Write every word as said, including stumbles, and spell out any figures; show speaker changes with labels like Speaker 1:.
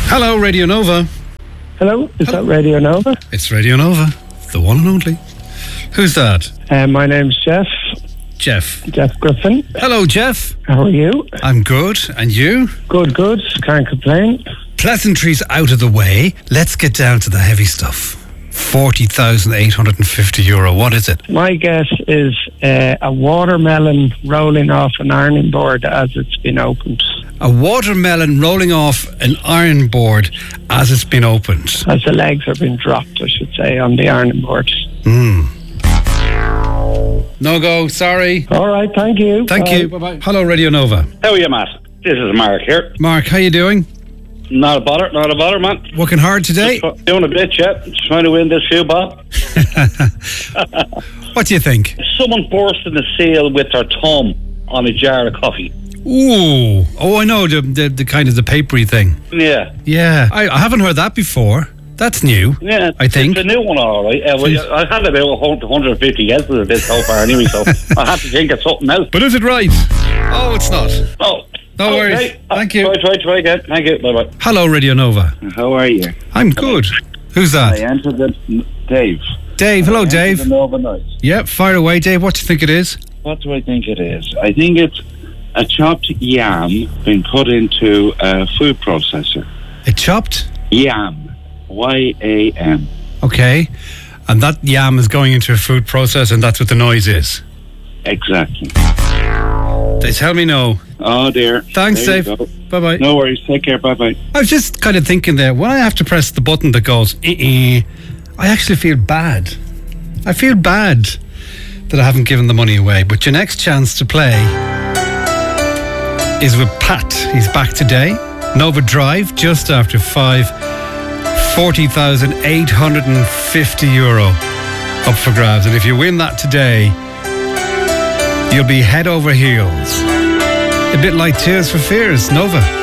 Speaker 1: Hello, Radio Nova.
Speaker 2: Hello, is
Speaker 1: Hello.
Speaker 2: that Radio Nova?
Speaker 1: It's Radio Nova, the one and only. Who's that?
Speaker 2: Uh, my name's Jeff.
Speaker 1: Jeff.
Speaker 2: Jeff Griffin.
Speaker 1: Hello, Jeff.
Speaker 2: How are you?
Speaker 1: I'm good. And you?
Speaker 2: Good, good. Can't complain.
Speaker 1: Pleasantries out of the way. Let's get down to the heavy stuff. forty thousand eight hundred fifty euro. What is it?
Speaker 2: My guess is uh, a watermelon rolling off an ironing board as it's been opened.
Speaker 1: A watermelon rolling off an iron board as it's been opened.
Speaker 2: As the legs are being dropped, I should say, on the ironing board.
Speaker 1: Hmm. No go, sorry.
Speaker 2: All right, thank you.
Speaker 1: Thank
Speaker 2: Bye.
Speaker 1: you. Bye-bye. Hello, Radio Nova.
Speaker 3: How are you, Matt? This is Mark here.
Speaker 1: Mark, how you doing?
Speaker 3: Not a bother, not a bother, man.
Speaker 1: Working hard today?
Speaker 3: Just doing a bit, yeah. Just trying to win this few, Bob.
Speaker 1: What do you think?
Speaker 3: Someone bursting the seal with their thumb on a jar of coffee.
Speaker 1: Ooh. Oh, I know, the, the, the kind of the papery thing.
Speaker 3: Yeah.
Speaker 1: Yeah. I, I haven't heard that before. That's new.
Speaker 3: Yeah,
Speaker 1: I think.
Speaker 3: It's a new one, all right. Uh, well, I had about one hundred fifty guesses of this so far anyway, so I have to think of something else.
Speaker 1: But is it right? Oh, it's not.
Speaker 3: Oh.
Speaker 1: No
Speaker 3: okay.
Speaker 1: worries. Thank you.
Speaker 3: Try, try, try again. Thank you. Bye-bye.
Speaker 1: Hello, Radio Nova.
Speaker 4: How are you?
Speaker 1: I'm good. Who's
Speaker 4: I
Speaker 1: that?
Speaker 4: answered the Dave.
Speaker 1: Dave. Hello,
Speaker 4: I answered
Speaker 1: Dave.
Speaker 4: The Nova Night.
Speaker 1: Yep, fire away, Dave. What do you think it is?
Speaker 4: What do I think it is? I think it's a chopped yam being put into a food processor.
Speaker 1: A chopped?
Speaker 4: Yam. Y A M.
Speaker 1: Okay. And that yam is going into a food process, and that's what the noise is.
Speaker 4: Exactly.
Speaker 1: They tell me no.
Speaker 4: Oh dear.
Speaker 1: Thanks,
Speaker 4: There you
Speaker 1: Dave.
Speaker 4: go.
Speaker 1: Bye-bye.
Speaker 4: No worries. Take care. Bye-bye.
Speaker 1: I was just kind of thinking there, when I have to press the button that goes, eh-eh, I actually feel bad. I feel bad that I haven't given the money away. But your next chance to play is with Pat. He's back today. Nova Drive, just after five. forty thousand eight hundred fifty euro up for grabs. And if you win that today, you'll be head over heels. A bit like Tears for Fears, Nova.